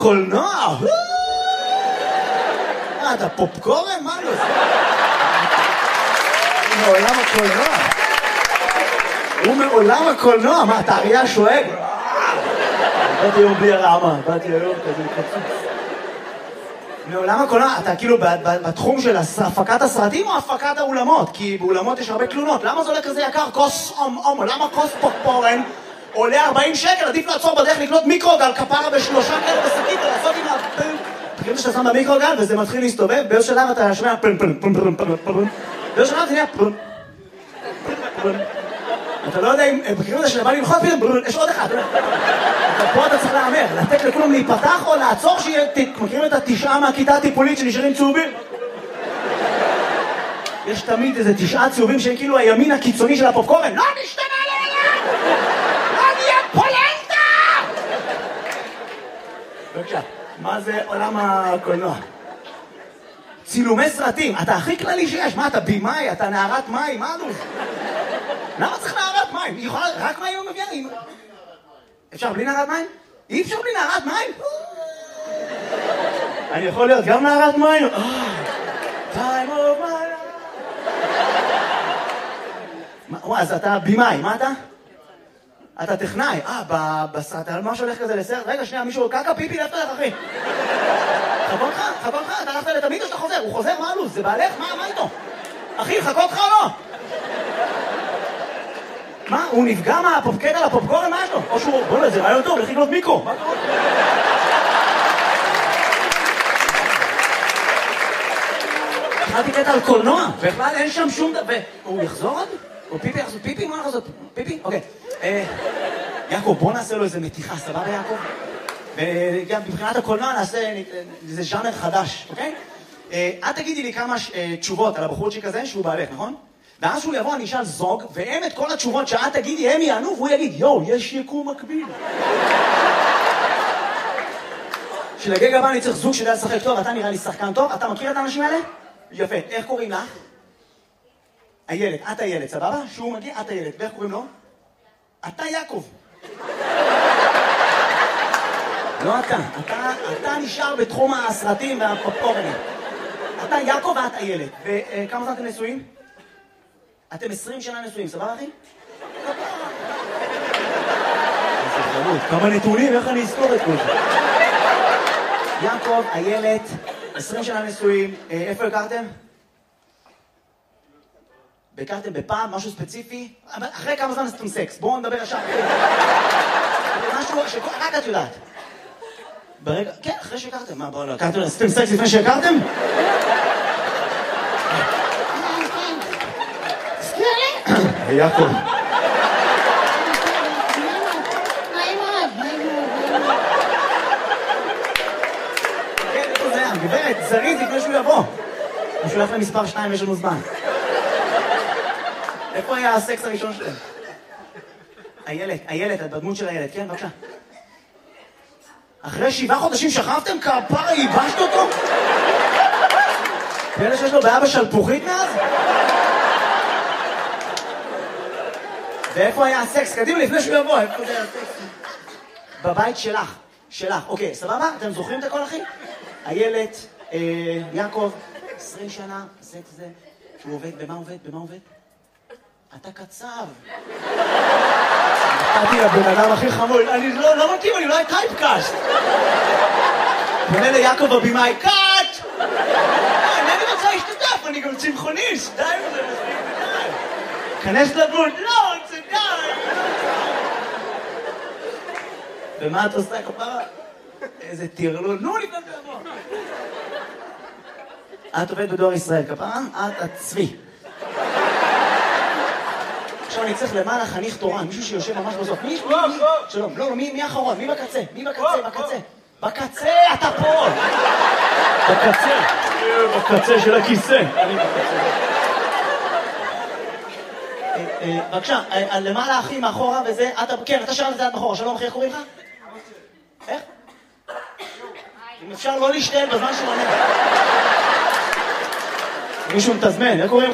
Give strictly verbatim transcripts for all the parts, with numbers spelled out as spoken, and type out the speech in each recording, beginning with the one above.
קולנוע! מה, אתה פופקורן? מה לא? הוא מעולם הקולנוע. הוא מעולם הקולנוע. מה, אתה אריה שואג? באתי היום בלי הרעמה. באתי היום כזה קצוץ. מעולם הקולנוע, אתה כאילו בתחום של הפקת הסרטים או הפקת האולמות? כי באולמות יש הרבה תלונות. למה זה עולה כזה יקר? כוס אום אום. למה כוס פופקורן עולה ארבעים שקל? עדיף לעצור בדרך לקנות מיקרוגל כפרה בשלושה כאלה בשקית ולעשות עם ה... תקראו שאתה שם במיקרוגל וזה מתחיל להסתובב, באיזו שלב אתה שומע פלם פלם פלם פלם פלם פלם, באיזו שלב זה נהיה פלם פלם. אתה לא יודע אם בקריאות הזה שבא ללחוץ פלם פלם, יש עוד אחד. פה אתה צריך להאמר, לתת לכולם להיפתח או לעצור שיהיה, מכירים את התשעה מהכיתה הטיפולית שנשארים צהובים? יש תמיד איזה תשעה צהובים שהם כאילו הימין הקיצוני של הפופקורן. לא נשתנה לעולם! לא נהיה פולנטה! בבקשה. מה זה עולם הקולנוע? צילומי סרטים, אתה הכי כללי שיש, מה אתה בימאי, אתה נערת מים, מה אלו? למה צריך נערת מים? היא יכולה, רק מים הוא מביאה? אפשר בלי נערת מים? אי אפשר בלי נערת מים? אני יכול להיות גם נערת מים? time of my life. אז אתה בימאי, מה אתה? אתה טכנאי, אה, בסרט, על מה שהולך כזה לסרט? רגע, שנייה, מישהו, קקה, פיפי, לאיפה לך, אחי? חכו אותך? חכו אותך? אתה הלכת לתמיד או שאתה חוזר? הוא חוזר, מה הלו"ז? זה בעלך? מה, מה איתו? אחי, חכו אותך או לא? מה, הוא נפגע מהפופקט על הפופקורן? מה יש לו? או שהוא, בוא לא, זה רעיון טוב, לך לקנות מיקרו. מה קורה? התחלתי קטע על קולנוע, בכלל אין שם שום דבר. הוא יחזור עוד? או פיפי יחזור? פיפי? מה יחזור? פיפי? אוקיי. יעקב, בוא נעשה לו איזה מתיחה, סבבה יעקב? וגם מבחינת הקולנוע נעשה איזה ז'אנר חדש, אוקיי? את תגידי לי כמה תשובות על הבחורצ'יק הזה שהוא בעלך, נכון? ואז שהוא יבוא, אני אשאל זוג, והם את כל התשובות שאת תגידי, הם יענו, והוא יגיד, יואו, יש יקום מקביל. שלגג הבא אני צריך זוג שידע לשחק טוב, אתה נראה לי שחקן טוב, אתה מכיר את האנשים האלה? יפה, איך קוראים לך? הילד, את הילד, סבבה? שהוא מגיע, את הילד, ואיך קוראים לו? אתה יעקב. לא אתה, אתה, אתה נשאר בתחום הסרטים והפופקורנים. אתה יעקב ואת הילד. וכמה זמן אתם נשואים? אתם עשרים שנה נשואים, סבבה אחי? כמה נתונים, איך אני אזכור את כל זה? יעקב, הילד, עשרים שנה נשואים, איפה הכרתם? הכרתם בפעם, משהו ספציפי? אחרי כמה זמן עשיתם סקס? בואו נדבר ישר. משהו שרק את יודעת. ברגע, כן, אחרי שהכרתם. מה, בואו לא, הכרתם, עשיתם סקס לפני שהכרתם? תזכיר לי? יעקב. כן, איפה זה היה? גברת, זריז לפני שהוא יבוא. הוא שולח למספר שתיים, יש לנו זמן. איפה היה הסקס הראשון שלהם? הילד, הילד, בדמות של הילד, כן, בבקשה. אחרי שבעה חודשים שכבתם? כפרה, ייבשת אותו? ואלה שיש לו בעיה בשלפוחית מאז? ואיפה היה הסקס? קדימה, לפני שהוא יבוא, איפה זה היה הסקס? בבית שלך, שלך. אוקיי, סבבה? אתם זוכרים את הכל, אחי? הילד, יעקב, עשרים שנה, הסקס זה, שהוא עובד, במה עובד? במה עובד? אתה קצב. נתתי לבן אדם הכי חמוד, אני לא מתאים, אני לא הייתי טייפקאסט. פונה ליעקב הבימאי, קאט! אני רוצה להשתתף, אני גם צמחוניסט, די וזה מספיק ודי. כנס לבוד, לא, זה די. ומה את עושה, כפרה? איזה תירלול, נו, לפני תבוא. את עובדת בדואר ישראל, כפרה? את הצבי. עכשיו אני צריך למעלה חניך תורן, מישהו שיושב ממש בסוף. מי? שלום, לא, מי האחרון? מי בקצה? מי בקצה? בקצה. בקצה, אתה פה! בקצה. בקצה של הכיסא. אני בקצה. בבקשה, למעלה אחי, מאחורה וזה, כן, אתה שלם את זה עד מאחורה. שלום, אחי, איך קוראים לך? איך? אם אפשר לא להשתעל בזמן שהוא עונה. מישהו מתזמן, איך קוראים לך?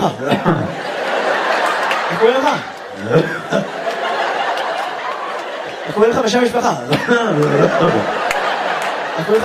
איך קוראים לך? איך קוראים לך בשם משפחה? איך קוראים לך?